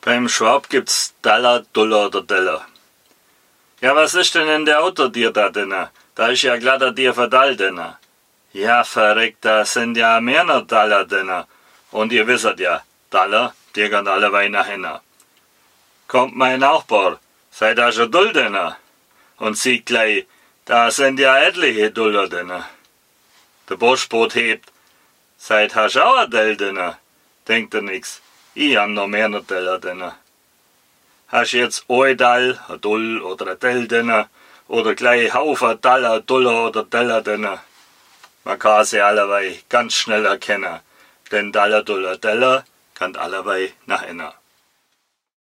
Beim Schwab gibt's Daller, Duller oder Deller. Ja, was ist denn in der Auto dir da drinnen? Da ist ja glatter dir verdall drinnen. Ja, verreckt, da sind ja mehr noch Daller drinnen. Und ihr wisset ja, Daller, die gehen alle wei nach hinten. Kommt mein Nachbar, seid da schon Dull drinnen? Und sieht gleich, da sind ja etliche Duller drinnen. Der Buschboot hebt, seid hast auch ein Dell drinnen? Denkt er nix. Ich hab noch mehr Teller drinnen. Hast jetzt ein Dall, ein Dull oder ein Dell drinnen? Oder gleich Haufen Daller, Duller oder Teller drinnen? Man kann sie allebei ganz schnell erkennen. Denn Daller, Duller, Teller kann allebei nach innen.